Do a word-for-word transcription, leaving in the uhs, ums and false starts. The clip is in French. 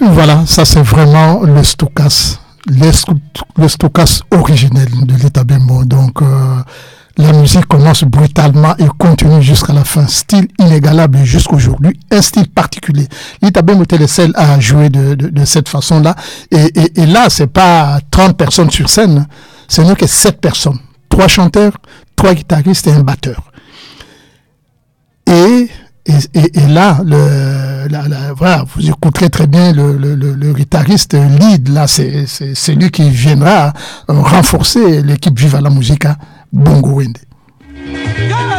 Voilà, ça c'est vraiment le Stokas, le, le Stokas originel de l'État Bembo. Donc euh, la musique commence brutalement et continue jusqu'à la fin. Style inégalable jusqu'aujourd'hui, un style particulier. L'État Bembo était le seul à jouer de, de, de cette façon-là. Et, et, et là, c'est pas trente personnes sur scène, ce n'est que sept personnes. Trois chanteurs, trois guitaristes et un batteur. Et Et, et, et là, le, la, la, voilà, vous écouterez très bien le, le, le, le guitariste lead, là, c'est, c'est, c'est lui qui viendra renforcer l'équipe Viva la Musica, Bongo Wende.